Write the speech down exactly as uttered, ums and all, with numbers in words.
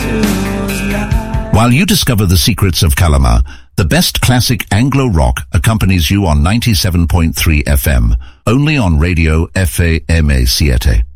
While you discover the secrets of Kalama, the best classic Anglo rock accompanies you on ninety-seven point three F M, only on Radio F A M A Siete.